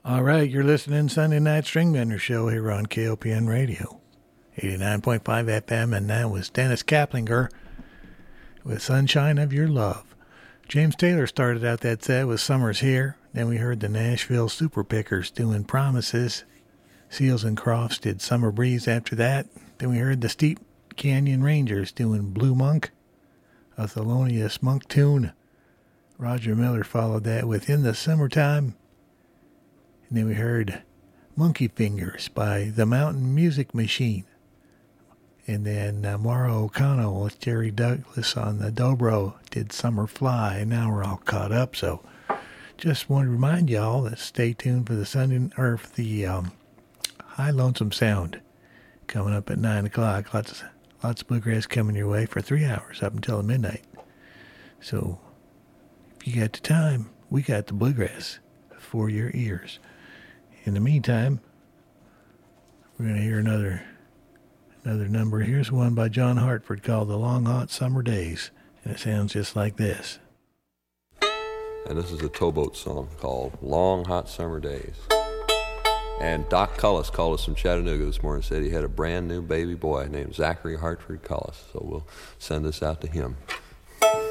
All right, you're listening to Sunday Night Stringbender Show here on KOPN Radio, 89.5 FM, and that was Dennis Kaplinger with Sunshine of Your Love. James Taylor started out that set with Summer's Here. Then we heard the Nashville Super Pickers doing Promises. Seals and Crofts did Summer Breeze after that. Then we heard the Steep Canyon Rangers doing Blue Monk, a Thelonious Monk tune. Roger Miller followed that with In the Summertime. And then we heard Monkey Fingers by the Mountain Music Machine. And then Mauro O'Connell with Jerry Douglas on the dobro did Summer Fly. And now we're all caught up. So just want to remind y'all that stay tuned for the Sunday, or for the High Lonesome Sound coming up at 9 o'clock. Lots of bluegrass coming your way for 3 hours up until midnight. So if you got the time, we got the bluegrass for your ears. In the meantime, we're going to hear another number. Here's one by John Hartford called The Long Hot Summer Days, and it sounds just like this. And this is a towboat song called Long Hot Summer Days. And Doc Cullis called us from Chattanooga this morning and said he had a brand new baby boy named Zachary Hartford Cullis. So we'll send this out to him.